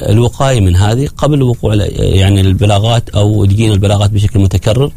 الوقاية من هذه قبل وقوع يعني البلاغات أو تجينا البلاغات بشكل متكرر.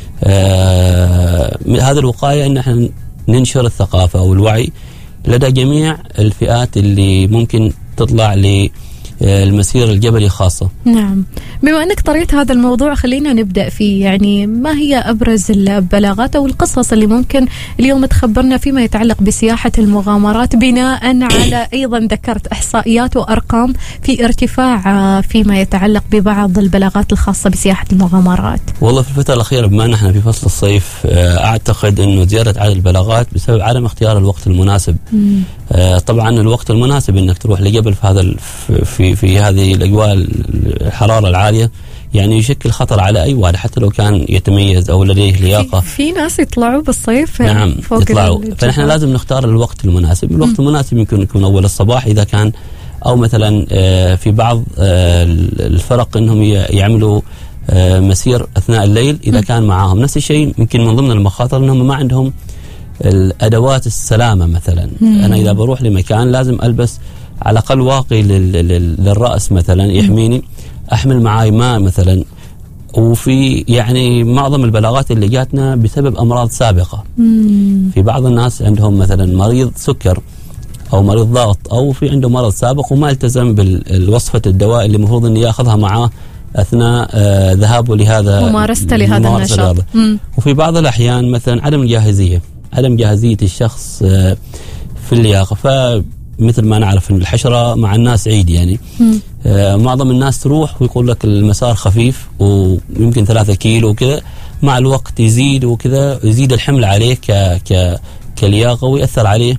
هذه الوقاية إن احنا ننشر الثقافة أو الوعي لدى جميع الفئات اللي ممكن تطلع المسير الجبلي خاصة. نعم، بما أنك طريت هذا الموضوع خلينا نبدأ فيه. يعني ما هي أبرز البلاغات أو القصص اللي ممكن اليوم تخبرنا فيما يتعلق بسياحة المغامرات، بناء على أيضا ذكرت إحصائيات وأرقام في ارتفاع فيما يتعلق ببعض البلاغات الخاصة بسياحة المغامرات؟ والله في الفترة الأخيرة بما أن احنا في فصل الصيف أعتقد أنه زيادة عدد البلاغات بسبب عدم اختيار الوقت المناسب. طبعا الوقت المناسب أنك تروح لجبل في هذا في هذه الأجواء الحرارة العالية يعني يشكل خطر على أي واحد حتى لو كان يتميز أو لديه لياقة. في ناس يطلعوا بالصيف. نعم يطلعوا، فنحن لازم نختار الوقت المناسب. الوقت المناسب يكون أول الصباح إذا كان، أو مثلا في بعض الفرق أنهم يعملوا مسير أثناء الليل إذا كان معاهم. نفس الشيء يمكن من ضمن المخاطر أنهم ما عندهم الأدوات السلامة. مثلا أنا إذا بروح لمكان لازم ألبس على الأقل واقي للرأس مثلا يحميني، أحمل معاي ماء مثلا. وفي يعني معظم البلاغات اللي جاتنا بسبب أمراض سابقة. في بعض الناس عندهم مثلا مريض سكر أو مريض ضغط أو في عنده مرض سابق وما التزم بالوصفة الدواء اللي المفروض أن يأخذها معاه أثناء ذهابه لهذا ممارسته لهذا النشاط. وفي بعض الأحيان مثلا عدم جاهزية الشخص في اللياقة. فمثل ما نعرف أن الحشرة مع الناس عيد يعني. معظم الناس تروح ويقول لك المسار خفيف ويمكن 3 كيلو وكذا، مع الوقت يزيد وكذا، يزيد الحمل عليه كلياقة ويأثر عليه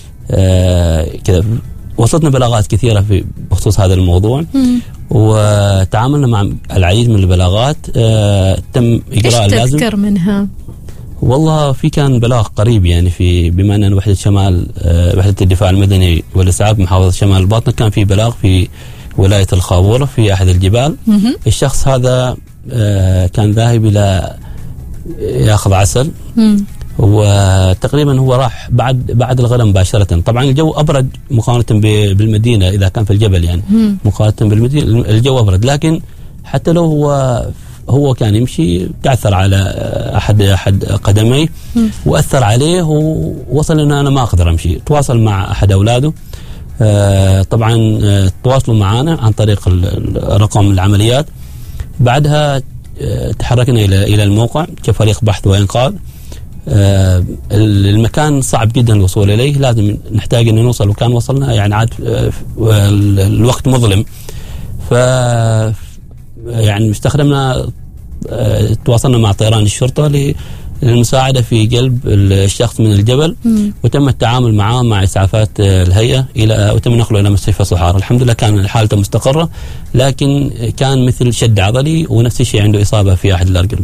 كذا. وصلتنا بلاغات كثيرة بخصوص هذا الموضوع وتعاملنا مع العديد من البلاغات. تم إجراء اللازم. إيش تذكر منها؟ والله في كان بلاغ قريب يعني بما أن وحدة شمال وحدة الدفاع المدني والإسعاف محافظة شمال الباطنة كان في بلاغ في ولاية الخابورة في أحد الجبال. الشخص هذا كان ذاهب إلى يأخذ عسل وتقريبا هو راح بعد الغداء مباشرة. طبعا الجو أبرد مقارنة بالمدينة إذا كان في الجبل يعني. مقارنة بالمدينة الجو أبرد، لكن حتى لو هو كان يمشي تعثر على أحد قدميه وأثر عليه ووصل أن أنا ما أقدر أمشي. تواصل مع أحد أولاده. طبعا تواصلوا معنا عن طريق رقم العمليات. بعدها تحركنا إلى الموقع كفريق بحث وإنقاذ. المكان صعب جدا الوصول إليه، لازم نحتاج أن نوصل، وكان وصلنا يعني عاد الوقت مظلم. يعني استخدمنا تواصلنا مع طيران الشرطة للمساعدة في جلب الشخص من الجبل. وتم التعامل معه مع إسعافات الهيئة وتم نقله إلى مستشفى صحار. الحمد لله كان حالته مستقرة، لكن كان مثل شد عضلي ونفس الشيء عنده إصابة في أحد الأرجل.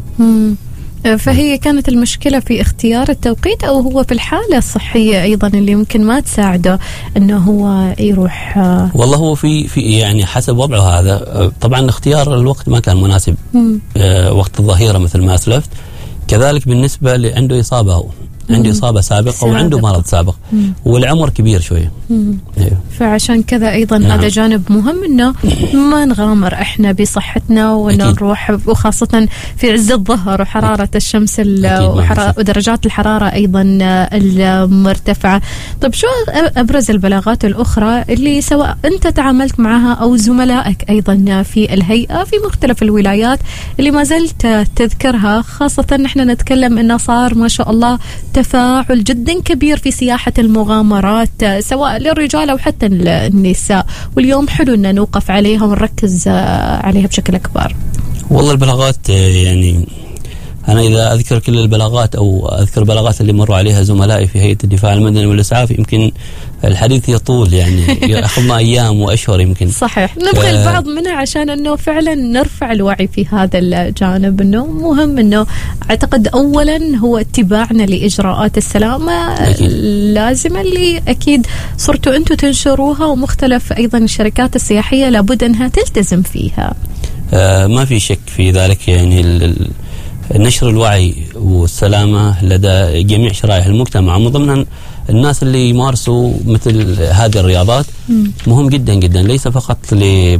فهي كانت المشكلة في اختيار التوقيت أو هو في الحالة الصحية أيضا اللي يمكن ما تساعده أنه هو يروح؟ والله هو في يعني حسب وضعه هذا. طبعا اختيار الوقت ما كان مناسب. وقت الظهيرة مثل ما أسلفت. كذلك بالنسبة اللي عنده إصابة عنده إصابة سابقة وعنده مرض سابق والعمر كبير شوية. فعشان كذا أيضا هذا جانب مهم إنه ما نغامر إحنا بصحتنا ونروح، وخاصة في عز الظهر وحرارة الشمس ودرجات الحرارة أيضا المرتفعة. طب شو أبرز البلاغات الأخرى اللي سواء أنت تعاملت معها أو زملائك أيضا في الهيئة في مختلف الولايات اللي ما زلت تذكرها، خاصة نحن نتكلم إنه صار ما شاء الله تفاعل جدا كبير في سياحة المغامرات سواء للرجال أو حتى النساء، واليوم حلو أن نوقف عليها ونركز عليها بشكل أكبر؟ والله البلاغات يعني أنا إذا أذكر كل البلاغات أو أذكر بلاغات اللي مروا عليها زملائي في هيئة الدفاع المدني والإسعاف يمكن الحديث يطول يعني يأخذنا أيام وأشهر يمكن. صحيح، نبغى البعض منها عشان أنه فعلا نرفع الوعي في هذا الجانب، أنه مهم أنه أعتقد أولا هو اتباعنا لإجراءات السلامة اللازمة اللي أكيد صرتوا أنتوا تنشروها ومختلف أيضا الشركات السياحية لابد أنها تلتزم فيها. ما في شك في ذلك يعني نشر الوعي والسلامة لدى جميع شرائح المجتمع ومن ضمنها الناس اللي يمارسوا مثل هذه الرياضات مهم جدا جدا، ليس فقط